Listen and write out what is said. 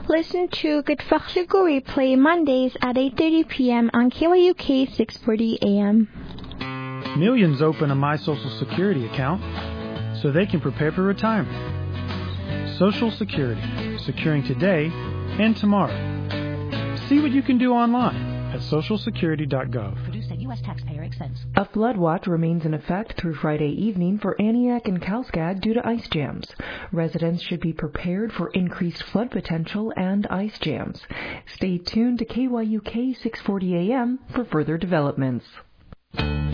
Listen to Gutfachligo replay Mondays at 8:30 p.m. on KYUK 640 AM. Millions open a My Social Security account so they can prepare for retirement. Social Security, securing today and tomorrow. See what you can do online at socialsecurity.gov. Produced at U.S. taxpayer expense. A flood watch remains in effect through Friday evening for Aniak and Kalskag due to ice jams. Residents should be prepared for increased flood potential and ice jams. Stay tuned to KYUK 640 AM for further developments.